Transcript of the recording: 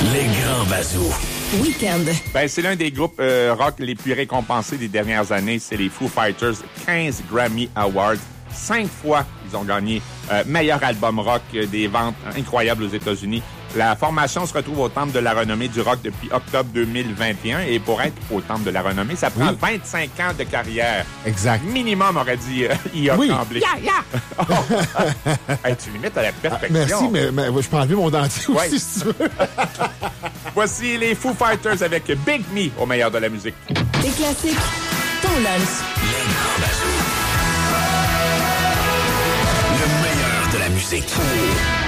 Les grands bazous. Week-end. Ben, c'est l'un des groupes rock les plus récompensés des dernières années. C'est les Foo Fighters. 15 Grammy Awards. 5 fois, ils ont gagné meilleur album rock, des ventes incroyables aux États-Unis. La formation se retrouve au Temple de la Renommée du rock depuis octobre 2021. Et pour être au Temple de la Renommée, ça prend 25 ans de carrière. Exact. Minimum, aurait dit I.A. Tremblay. Oh. Hey, tu limites à la perfection. Merci, mais je peux enlever mon dentier aussi, si tu veux. Voici les Foo Fighters avec Big Me au meilleur de la musique. Des classiques, ton lunch. Les grands bazous. Le meilleur de la musique.